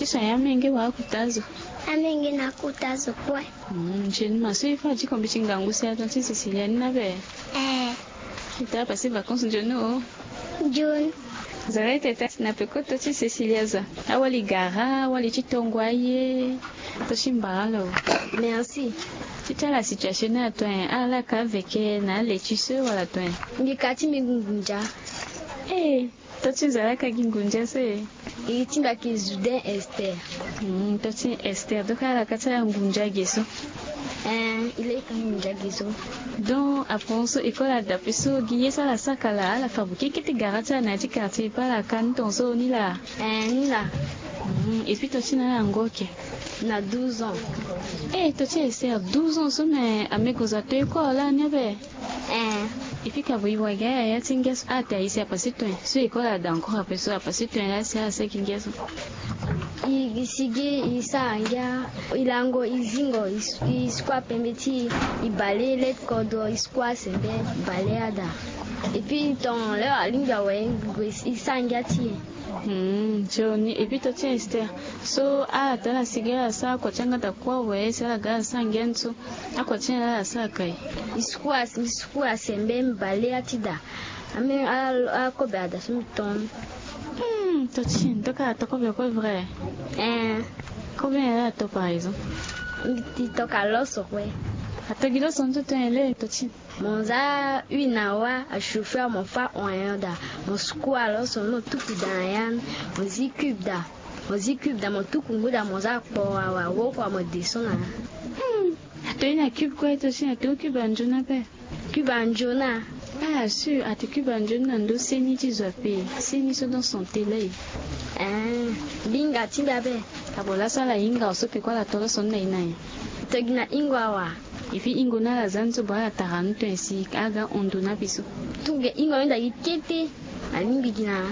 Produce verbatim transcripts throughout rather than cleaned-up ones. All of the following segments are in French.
kisha ya mengi wa kutazo. Amengi na kutazo kwa. Mm, chini maso ifa jiko mbichinga ngusi ya tonti Cecilia na be. Eh. Ita passer vacances jono. June. Zare teta na peko tonti Cecilia za. Awali gara, wali chitongwaye. Toshimbalo. Merci. Tita la situation na toi ala ka veke na letisse wala toi. Ngikati migungunja. Eh, toti zara ka gingunja se. Itinga kizude Esther. Mm, toti Esther doka la kata ngunja geso. Eh, ile kangunja geso. Donc après ça école adaptée so guier ça la sakala la fabriquer qui te garantit na ti quartier pas la canton so ni la. Eh, ni la. Mm, et puis toti na ngoke. Na douze ans. Eh, toti Esther douze ans so mais amekoza to école là ni be. Eh. Et puis quand vous voyez ya tinges ata ici a passé toi. So école là encore après ça a passé toi là c'est à ce qui ngeso. Igisige isanga ilango izingo iskwa pembeti ibale let kodo iskwa sembe baleada et puis ton là alinga we isanga ti hmm joni et puis toi tiens Esther so a ta la sigara sa kwa changa ta kwa we sa la ga sangenso akwa changa la sa kai iskwa iskwa sembe baleatida ame a ko bada sumton. Hmm, toti, toka toka quoi vrai. Eh, combien là toi par exemple? Ti toka loso kwe. Atagilo son tout un lait toti. Monza unawa a chauffeur mon fa oyanda. Mon squat loso no tuku dan mon zikub da. Mon zikub da mon tuku nguda monza po wa wo kwa mo desona. Hmm, toi na cube quoi toti, toi cube anjona pe. Cube anjona. Ah, sûr, à te cubanjo nando seni tizope, seni so dans son télé. Ah, linga timbabe. Abola sala inga osope kwa la tolo son nai nai. Tagina ingwa wa. Ifi ingo na la zanzo ba la taranto ensi aga ondona biso. Tunge ingo nda yitete. Alimbi gina.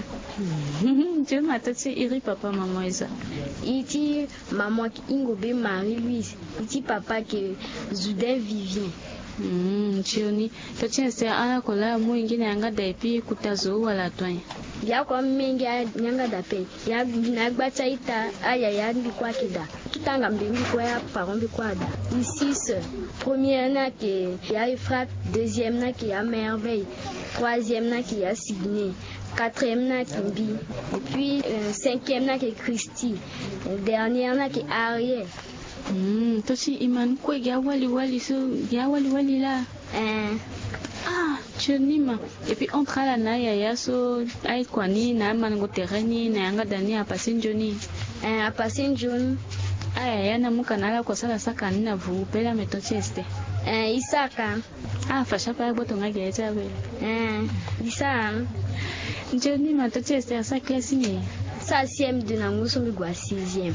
Je m'attendais iri papa maman isa. Iti maman ingo be Marie-Louise. Iti papa ke Zuden Vivien. Hmm, chioni. Toti c'est ana kola mo ingine anga da epi kutazo wala twanya. Ya kwa mengi nyanga da pe. Ya na gbacha ita aya ya ndi kwa kida. Kitanga mbingi kwa ya parombi kwa da. Ici première na ke ya Efrat, deuxième na ke ya Merveille, troisième na ke ya Signé, quatrième na ke Mbi, et puis euh, cinquième na ke Christy, et dernière na ke Ariel. Hmm, toti iman kwe ya wali wali so ya wali wali là. Eh. Ah, chonima. Et puis entre la na ya ya so ai kwani na mango terreni na anga dani a passenjoni. Eh, a passenjoni. Aya ya na muka na la kwa sala saka nina vu pela metoti este. Eh, isaka. Ah, fasha pa boto ngage ya we. Eh, isa. Njoni matoti este sa classe ni. Sa sixième de na nguso mi gwa sixième.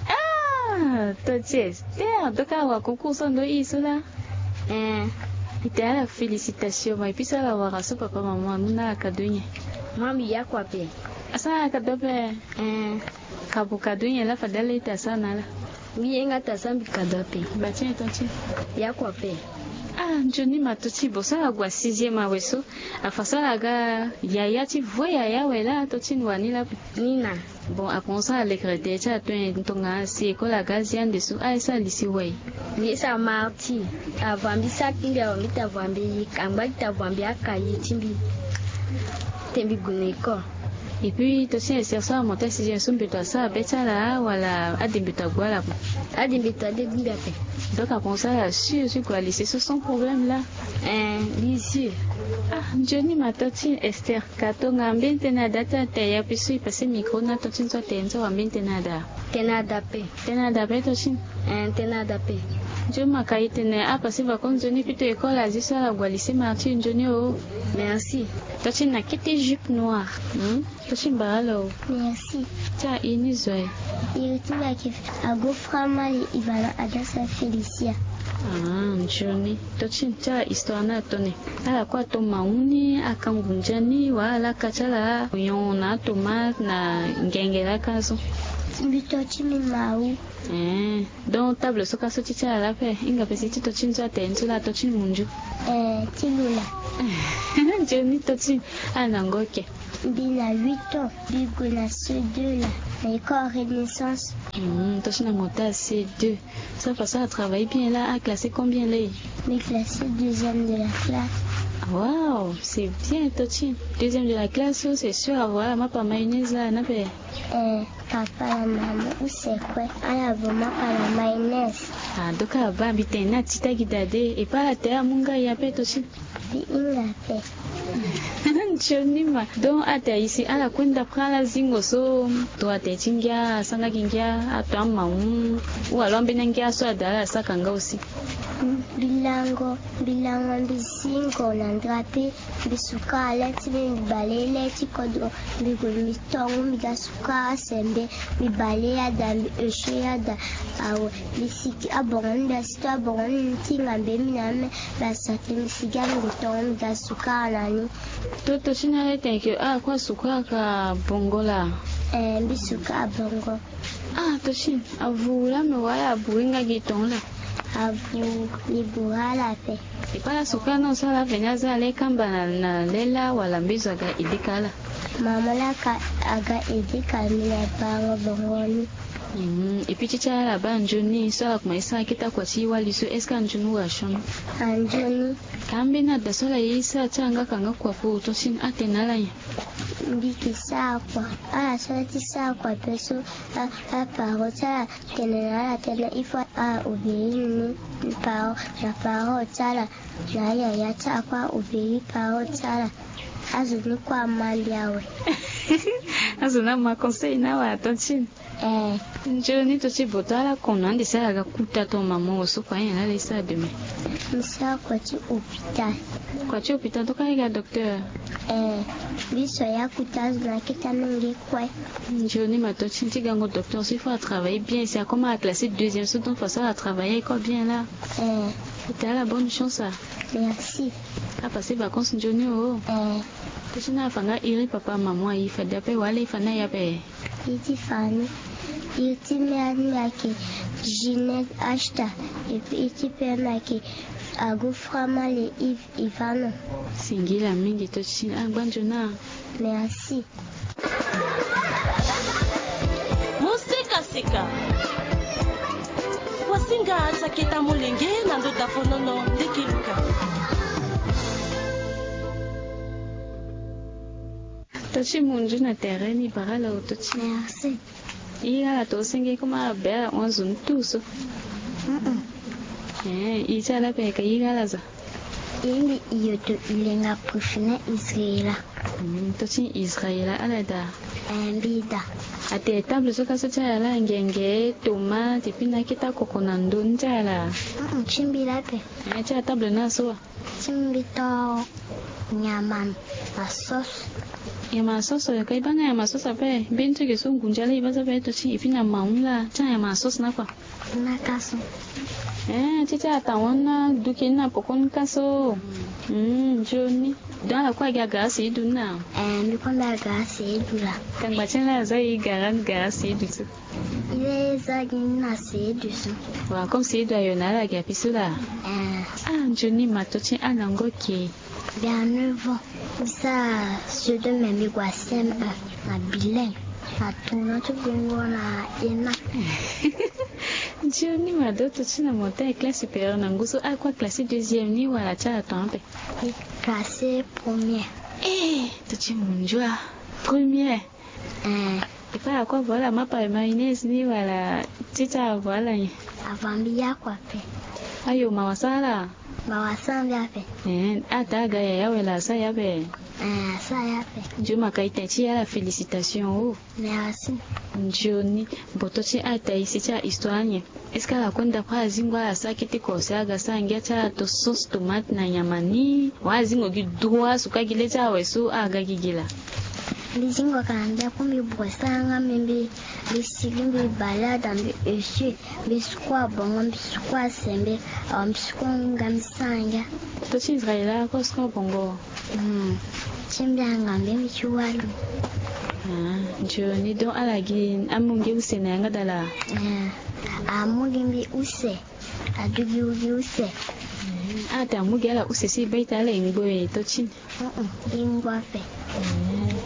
Ah, toti este. Doka wa konkurso ndo iso la. Eh. Ita la félicitations ma puis ça la wara so papa maman nuna la kadonye. Mami ya kwa pe. Asa kadope. Eh. Kabu kadonye la fadala ita sana la. Mi enga tasambi kadope. Bati toti. Ya kwa pe. Ah, njoni matoti bosa la gwa sixième aweso. Afasa la ga yaya ti voya ya wela toti nwani la Nina. Bon, après ça, les crédits, tu as ton si école à gazian dessous, ah, ça, ici, oui. Lisa Marti, avant bisa kinga wa mita vambi, kamba kita vambi akayi timbi, tembi guneko. Et puis, tu sais, c'est ça, mon test, c'est un son béton, ça, bêta là, voilà, à des béton, voilà. À des béton, des béton. Donc, après ça, là, sûr, c'est quoi, laisser ce son problème là. Hein, l'ici. Ah, Johnny, ma toti, Esther, kato, ngambien, tenada, taya, puis, il passe micro, na toti, soit tenzo, ngambien, tenada. Tenada pe. Tenada pe, toti. Hein, tenada pe. Je m'accueille, tenez, ah, parce que vacances, Johnny, puis, tu école, à ça, la Gualice, Martin, Johnny, oh. Merci. Toti, na quitté jupe noire. Hmm? Toti, mbalo. Merci. Tiens, ini zoe. Il est là qui a beau framal, il va à sa Félicia. Ah, Johnny. Toti, tiens, histoire na tone. Ala kwa to mauni, akangunjani, wala kachala, yon na tomate, na ngengela kaso. Mbitoti ni mau. Eh, donc table soka so titi ala pe, inga pesi tito chinzo atenzo la tochin munju. Eh, tilula. Johnny toti, anangoke. il a huit ans, il a C deux là, l'école Renaissance. Hum, tu as monté C deux. Ça fait ça, travaille bien là, à classer combien là? Mais classé deuxième de la classe. Waouh, c'est bien, Tochi. Deuxième de la classe, c'est sûr, avoir ma pas mayonnaise là, n'a pas. Euh, papa la maman, où c'est quoi? Ah, la maman, pas la mayonnaise. Ah, donc, à bas, bite, na, tita, guidade, et pas la terre, mon gars, y a pas, Tochi. Puis, il l'a fait. Johnny ma donc ata ici ala kwenda prala zingo so to ate chingia sanga kingia atwa mamu ou alors benengia so adala sakanga aussi bilango bilango bisingo na drape bisuka leti bibale leti kodo bigulu tongo bigasuka sembe bibale ya da eshe ya da awo bisiki abonda sto abonda tinga mbemi name basate misiga bitongo bigasuka nani toto china thank you ah kwa suka ka bongola eh bisuka bongo ah to chin avula me wala buinga gitonga avu libuhala pe ipala suka no sala venyaza le kamba na, na lela wala mbizo aga idikala mama la ka aga idikala mila bango bongoni mm ipichi cha la banjoni sala kuma isa kita kwa chiwa liso eska njunu wa shon anjoni kambi na da sola isa changa kanga kwa fu to shin atenala ya ndiki sakwa ala sola ti sakwa peso a a paro cha kenela tena ifo a ubini paro na paro chala na ya ya chakwa ubini paro chala azuni kwa mali yawe azuna ma conseil na wa tonchin eh njoni to chi botala kona ndi sala ga kuta to mamo so kwa yana le sa de me misa kwa ti hospital kwa chi hospital to kai ga docteur eh biso ya kuta na kita mingi kwa njoni ma to chin ti gango docteur si faut travailler bien c'est comment à classer deuxième surtout faut ça travailler quoi bien là eh t'as la bonne chance ça merci à passer vacances njoni oh eh kusina fanga iri papa maman ifa dape wale fana yape iti fani iti meani yake Ginette Ashta et iti pema ke ago frama le Yves Ivano singila mingi to china agbanjona merci musika sika wasinga sakita mulenge na ndoda fonono ndikiluka tochi munju na terrain barala otochi merci ira to singe kuma bea onzun tuso mm eh isa la pe ka ira la za ili yoto ilenga pushina Israela mm tochi Israela ala da ambida ate table so ka so cha la ngenge tomate pina kita kokonando njala mm chimbila pe eh cha table na so chimbito nyama na sauce ya masoso ya kai banga ya masoso pe bintu ke so ngunjala ibaza pe to chi ifina maunla cha ya masoso na kwa na kaso eh chicha tawana dukina pokon kaso mm joni dala kwa ga gasi dunna eh mi kwamba gasi dula kan bacela zai garan gasi dusu ile zagi na se dusu wa comme si do yo na la ga pisula eh ah joni matochi anango ke bien neuf ans ça je de même quoi sem na bilen na tuna tu bingo na ina joni madoto china monter classe supérieure na nguso a quoi classe deuxième ni wala cha tampe classe première eh tochi munjwa première eh et pas quoi voilà ma pa mayonnaise ni wala chicha voilà avambia kwa pe ayo mawasala mawasambia pe eh ataga ya yawe la sa yabe eh sa yape juma kaita chi ala félicitations oh merci njoni botochi ata isi cha histoire est-ce que la kwenda kwa zingwa la sakiti ko saga sangia cha to sauce tomate na nyamani wazingo gidwa suka gile cha wesu aga gigila bizingo kanda kumbi bwasanga mimbi bisigimbi balada mbi eshi biskwa bongo biskwa sembe am biskwa ngamsanga to chi Israela ko sko bongo mm chimbanga mbi chiwalu ah njoni don alagi amungi usena yanga dala eh amugi mbi use adugi ugi use ata amugi ala usesi baita ala ingbo to chi mm ingwa pe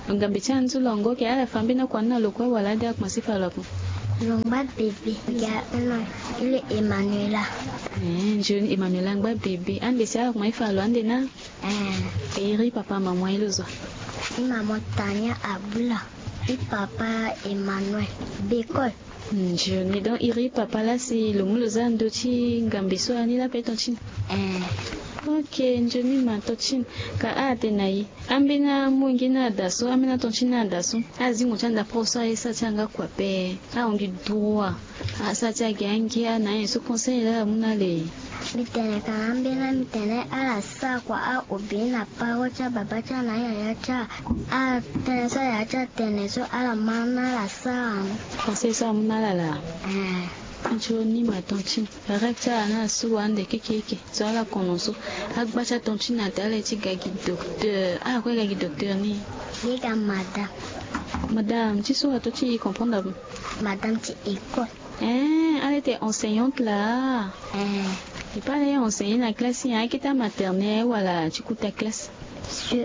ngambe chanzu longo ke ala fambi na kwana lokwa wala da masifa lapo lomba bébé ya no ile Emanuela eh jeune Emanuela ngba bébé ande sia kuma ifalo ande na eh eri papa mama iluzo maman Tania Abula et papa Emmanuel Bécole. Je n'ai donc iri papa là c'est le mouloza ndochi ngambe so ani la petonchin. Eh. Ok, njoni ma tochin ka ate nai. Ambina mwingina daso, amina tonchina daso. Azingu chanda poso esa changa kwa pe. A ongi dua. Asa chage angia na yesu conseil la munale. Mitene kaambela mitene ala sa kwa a obina pago cha baba cha na ya cha a tenesa ya cha teneso ala mana la sa Conseil sa munala la. eh Njoni ma tonchin. Rekta na suwande kekeke. Zola konoso. Agbacha tonchin na dale ti gagi docteur. Ah quoi gagi docteur ni. liga madame Madame, tu sauras toi tu comprends. madame ti école Eh, elle était enseignante là. eh Et pas d'ailleurs enseigner la classe, il y a qui t'a maternelle, voilà, tu coûtes ta classe. sur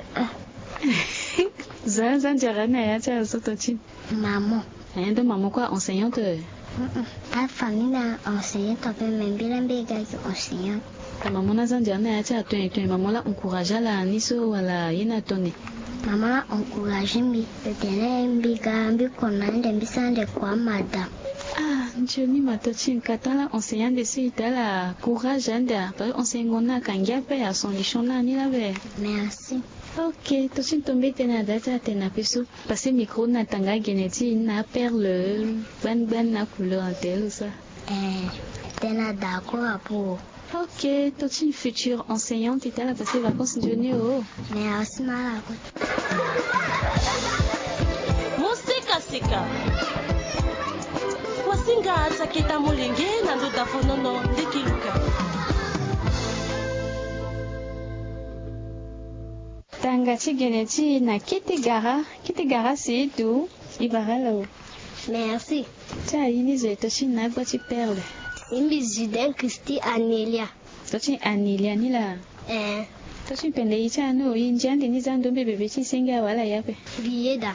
Zan zan jarana ya ta so to chin. maman Eh, de maman quoi enseignante. a famille na enseignant tapé même bien bega enseignant Ta maman na zan jarana ya ta to to maman la encourage la ni so wala yena tonne. maman encourage mi tene mbiga mbi konande mbisande kwa madame Ah, njoni matochin katala enseignant de suite la courage anda. Parce enseignant na kangia pe à son lichona ni la be. merci Ok, to chin tombe tena data tena peso. Passer micro na tanga geneti na perle ban ban na couleur en tel ça. eh tena d'accord pour Ok, toi tu es une future enseignante et tu as passé vacances de oh. merci mala Musika sika. Wasinga atsaketa mulenge na ndoda fonono ndikiluka. Tanga tigeneti na kitigara, kitigara c'est tout. Ibara là-haut. merci Tiens, Inise, toi tu n'as pas tu perles. imbi Zidane Christy Anelia Toi tu Anelia ni là. eh Toi tu pende icha no, injandi ni zando bebe beti senga wala yape. Bieda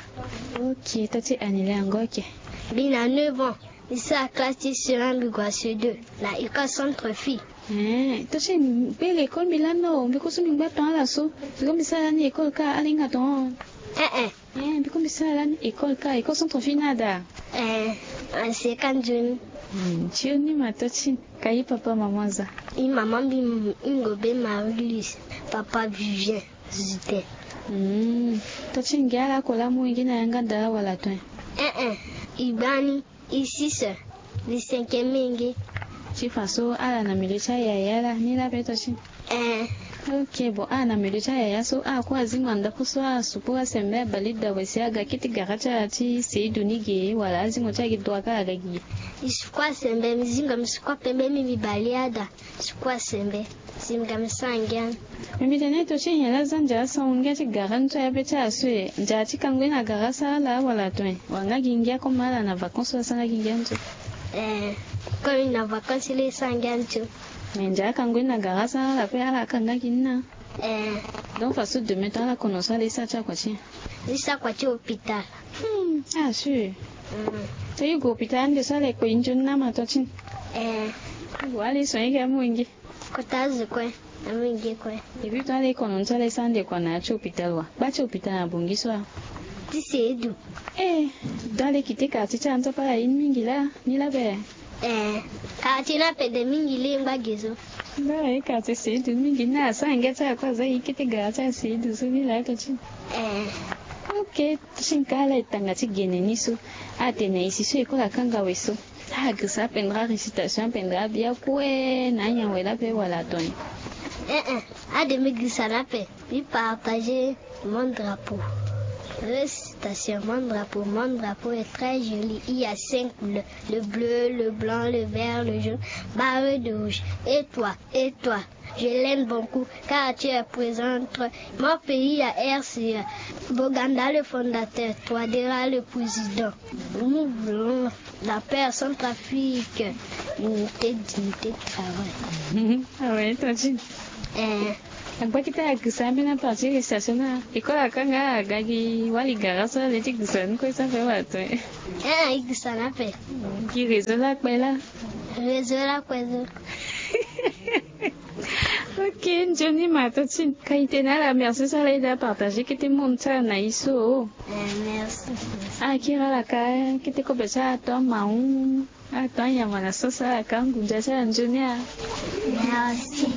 Ok, toi tu Anelia ngoke. bina neuf ans ici à classe sur un bigouasse deux la école centre fille Eh, toi tu belle école Milano, mais kosu mingba ton la so. Comme ça ni école ka alinga ton. eh eh Eh, mais comme ça ni école ka, école centre finada. eh en cinquante jeunes Chioni matochin kai papa mamaza. et maman bi ngobe Marie-Louise papa Vivien Zidane Mm. Tochin gala kola mu ingina yanga da wala to. eh eh Ibani ici c'est le cinquième mingi Chi faso ala na milicha ya yala ni la petochin. eh Okay, bo ana milicha ya yaso a kwa zinganda kuswa supuwa sembe balida wesiaga kiti garacha ati seidu nige wala zingo chagi doaka agagi. isikwa sembe mizinga misikwa pembe mimi baliada isikwa sembe zinga misangian Mimi tene tochin yala zanja sa unga chi garanto ya becha aswe. Njati kangwe na garasa ala wala to. Wanga gingia komala na vacances sana gingia nto. eh comme une vacances les sangian tu Menja kangwe na garasa la pe ala kanga kinna. eh Donc façon de mettre la connaissance de ça kwa chi. isa kwa chi hôpital Hmm, ah sûr. mm. So you go hôpital de ça les ko injun na matochin. eh Wale so yake mwingi. kotazi kwe amingi kwe Et puis toi les connaissance les sande kwa na cho hôpital wa. Ba cho hôpital na bungiswa. tisedu Eh, dans les quitter quartier cha nto pa in mingi la, ni la be. eh katina pede mingi le mbagezo Ba e quartier c'est du mingi na sa ngeta kwa za ikite ga cha c'est du so ni la tochin. eh Ok, shinkala itanga tigene niso. Atene isi so ikola kanga weso. Ah, que ça pendra récitation pendra bien kwe na nyawe la pe wala ton. eh eh a de migisa la paix puis partager mon drapeau récitation mon drapeau mon drapeau est très joli il y a cinq couleurs le bleu le blanc le vert le jaune barré de rouge et toi et toi je l'aime beaucoup car tu es présente mon pays à R C A Boganda le fondateur Touadéra le président nous voulons la paix Centrafrique unité dignité travail Ah ouais, tochin. eh Agba kita kusambi na parti de station na. Ikola kanga gagi wali garasa le tik dusan ko sa fe wato. Ah, igusana pe. Ki réseau la kwela. Réseau la kwela. Ok, Johnny Matochin. Kaitena la merci ça l'aide partager que te monta na iso. Merci. Ah, kira la ka que te kopesa to maun. Ah, to ya mana sosa kan kunja sa Johnny. Merci.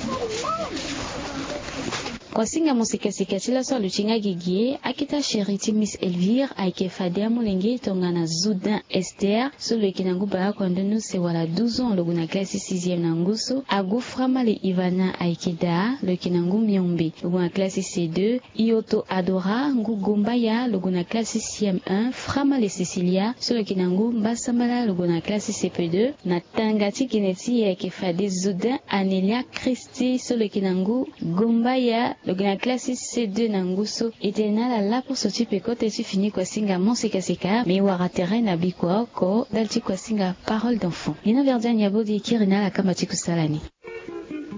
Kwa singa musikasika chila so luchinga gigie akita Sheriti Miss Elvire aike fadia mulenge tongana Zudin Esther so le kinangu ba kwa ndonu se wala douze ans logo na classe sixième na nguso agu frama le Ivana aikeda le kinangu Miombe logo na classe C deux Ioto Adora ngu Gombaya logo na classe C M un frama le Cecilia so le kinangu Mbasambala logo na classe C P deux na Tangati Kineti aike fadi Zudin Anelia Christie so le kinangu Gombaya le grand classe C deux nanguso etena la la pour sortir pekote tu fini kwa singa monsika sika mais wara terrain na bikwa ko dalti kwa singa parole d'enfant ina verdia nyabo di kirina la kamati kusalani.